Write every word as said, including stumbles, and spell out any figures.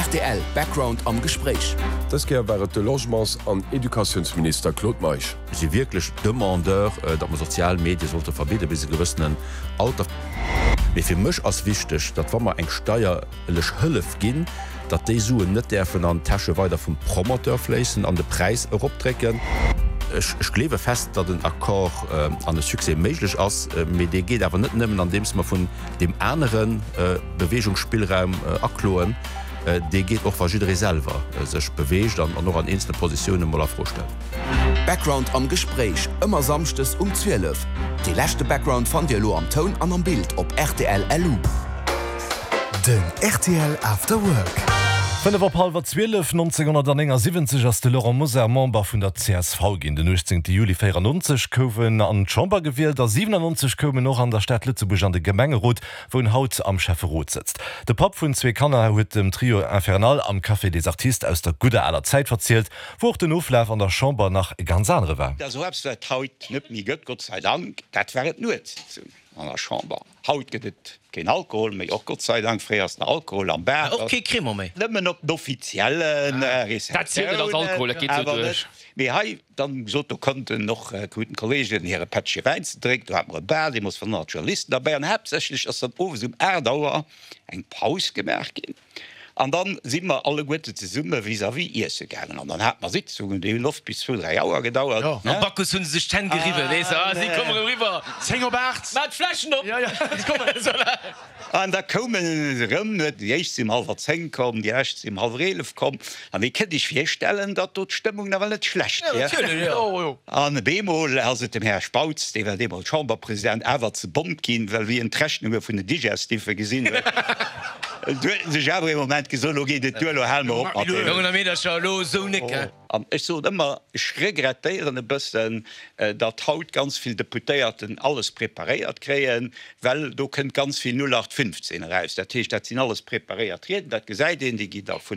R T L Background am Gespräch. Das wäret de Logements an Edukationsminister Claude Meich. Sie wirklich Demandeur, dat man Sozialmedien sollte verbieten bis sie gerissenen Alter. Wie fir mech as wichtig, dat wann man eng steierlech Hëllef ginn, dat déi Suen net derfen an Tasche weiter vum Promoteur flessen an de Preis optrecken. Ich, ich klebe fest, dat den Akkor äh, an den Suse méiglech ass, äh, mit de geht awer net nimmen, an dems man vun dem Äneren äh, Bewegungsspielraum äh, akloen, äh, de geht och war selber äh, sech beweegt an, an noch an einzelne Positionen mal vorstellen. Background am Gespräch, immer samstes um zwölf. Die letzte Background von dir lo am Ton an am Bild op R T L L U. Den R T L After Work. Palwer zwölf neunzehnhundertsiebzig ass de Laurent Moser Member vun der C S V gin den neunzehnten Juli vierundneunzig kowen an Chamber gewählt, der siebenundneunzig komen noch an der Stadt Lützeburg an de Gemengerot, wo en Haut am Schäferrot sitzt. De Pap vun zwee Kanner huet dem Trio Infernal am Café des Artistes aus der Gude aller Zeit verzielt, wo den Oflaf an der Chamber nach ganz andere war. Haut mi gëtt Gott sei Dank, dat wäret nu an der Chamber. Haut gedet kein Alkohol, méi och Gott sei Dank fréiers den Alkohol am Berg. Okay, Krimmer méi. Nëmmen op d'offiziellen Alkohol hai dann so konnten noch äh, guten Kollegien here Patsche Weins direkt Bär, die muss von Naturalisten dabei an hebsächlich ass dat over um Erdauer eng Paus gemerk gin. An dann si immer alle Gute ze summe vis a wie ihr se gerne. An dann hat man Sitzungen, die Luft bis zu drei Jahre gedauert. Ja. Ja. Bakkus hun sech ten geriwe rüber Flaschen op An da kommen Rëmmet, die echt im halber zehn kommen, die echt im halb elf kommen. An wie kennt ich firstellen, dat dort Stimmung na net schlecht. An ja. ja. Bemol as dem Herr Spauz, de dem als Chamberpräsident ewer ze Bond gin, well wie en Trechten über vun de Digestive gesinn. Se jawer im moment gesologé de Dulo Helme op. Ech so immer regrettieren e bëssen, dat haut ganz viel Deputéierten alles preparéiert kreien, well do kënnt ganz viel null acht fünfzehn reis. Dat Techt dat sinn alles prepariert reden, dat gesäit den, die gi vun